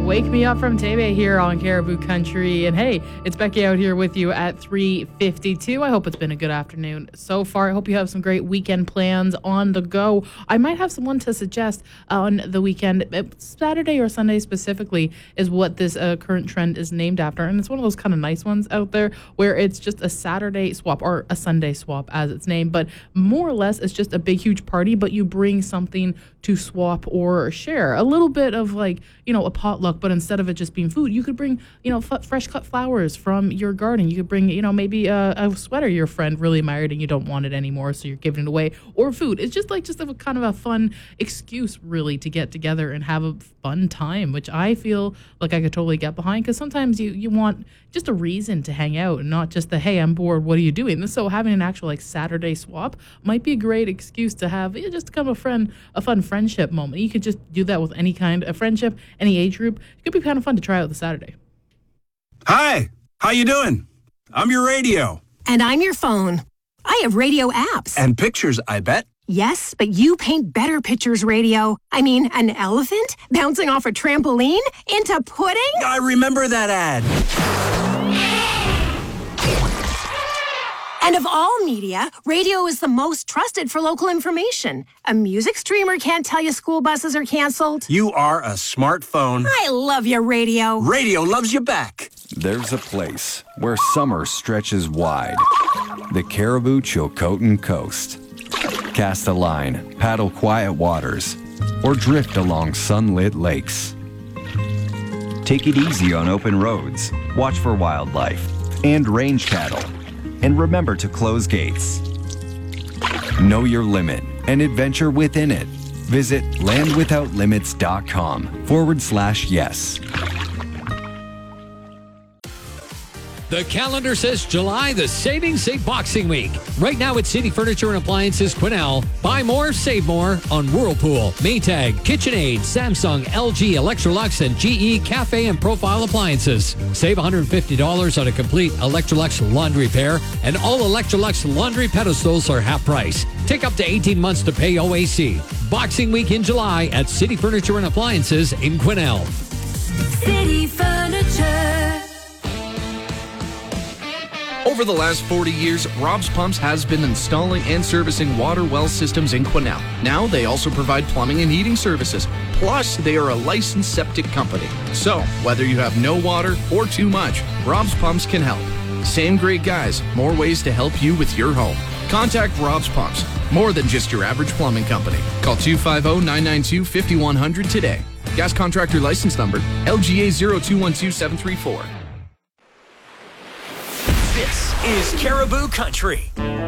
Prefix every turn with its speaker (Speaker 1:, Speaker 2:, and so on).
Speaker 1: Wake Me Up from Tebe here on Caribou Country. And hey, it's Becky out here with you at 3:52. I hope it's been a good afternoon so far. I hope you have some great weekend plans on the go. I might have someone to suggest on the weekend. Saturday or Sunday specifically is what this current trend is named after. And it's one of those kind of nice ones out there where it's just a Saturday swap or a Sunday swap as it's named. But more or less, it's just a big, huge party, but you bring something to swap or share. A little bit of like, a potluck, but instead of it just being food, you could bring, fresh cut flowers from your garden. You could bring, maybe a sweater your friend really admired and you don't want it anymore, so you're giving it away, or food. It's just like a kind of a fun excuse really to get together and have a fun time, which I feel like I could totally get behind, because sometimes you want just a reason to hang out and not just the, hey, I'm bored, what are you doing? So having an actual like Saturday swap might be a great excuse to have just kind of a fun friendship moment. You could just do that with any kind of friendship, any age group. It could be kind of fun to try out this Saturday.
Speaker 2: Hi, how you doing? I'm your radio.
Speaker 3: And I'm your phone. I have radio apps.
Speaker 2: And pictures, I bet.
Speaker 3: Yes, but you paint better pictures, radio. I mean, an elephant bouncing off a trampoline into pudding?
Speaker 2: I remember that ad.
Speaker 3: And of all media, radio is the most trusted for local information. A music streamer can't tell you school buses are canceled.
Speaker 2: You are a smartphone.
Speaker 3: I love your radio.
Speaker 2: Radio loves you back.
Speaker 4: There's a place where summer stretches wide. The Caribou Chilcotin Coast. Cast a line, paddle quiet waters, or drift along sunlit lakes. Take it easy on open roads, watch for wildlife and range cattle, and remember to close gates. Know your limit and adventure within it. Visit landwithoutlimits.com/yes.
Speaker 5: The calendar says July, the savings say Boxing Week. Right now at City Furniture and Appliances Quesnel, buy more, save more on Whirlpool, Maytag, KitchenAid, Samsung, LG, Electrolux, and GE Cafe and Profile appliances. Save $150 on a complete Electrolux laundry pair, and all Electrolux laundry pedestals are half price. Take up to 18 months to pay OAC. Boxing Week in July at City Furniture and Appliances in Quesnel.
Speaker 6: City Furniture.
Speaker 7: Over the last 40 years, Rob's Pumps has been installing and servicing water well systems in Quesnel. Now they also provide plumbing and heating services. Plus, they are a licensed septic company. So, whether you have no water or too much, Rob's Pumps can help. Same great guys, more ways to help you with your home. Contact Rob's Pumps, more than just your average plumbing company. Call 250-992-5100 today. Gas contractor license number, LGA 0212734.
Speaker 8: This is Caribou Country.